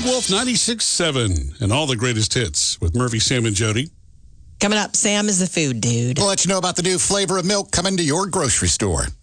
Wolf 96.7 and all the greatest hits with Murphy, Sam, and Jody. Coming up, Sam is the food dude. We'll let you know about the new flavor of milk coming to your grocery store.